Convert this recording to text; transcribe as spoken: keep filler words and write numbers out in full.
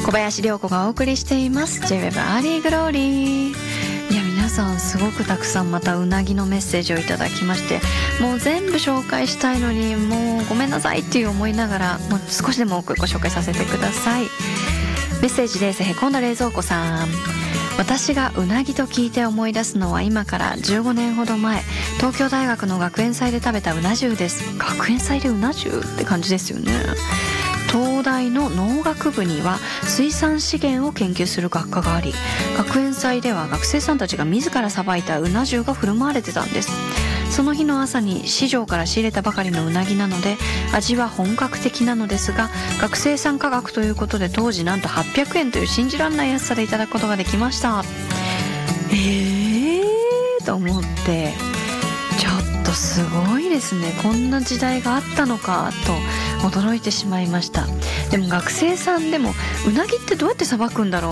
小林涼子がお送りしています ジェイウェブ アーリーグローリー。いや皆さんすごくたくさんまたうなぎのメッセージをいただきまして、もう全部紹介したいのにもうごめんなさいっていう思いながら、もう少しでも多くご紹介させてください。メッセージです。へこんだ冷蔵庫さん、私がうなぎと聞いて思い出すのは今からじゅうごねんほど前、東京大学の学園祭で食べたうな重です。学園祭でうな重って感じですよね。東大の農学部には水産資源を研究する学科があり、学園祭では学生さんたちが自らさばいたうな重が振る舞われてたんです。その日の朝に市場から仕入れたばかりのうなぎなので味は本格的なのですが、学生参加額ということで当時なんとはっぴゃくえんという信じられない安さでいただくことができました。えーと思って、ちょっとすごいですね。こんな時代があったのかと驚いてしまいました。でも学生さんでもうなぎってどうやってさばくんだろう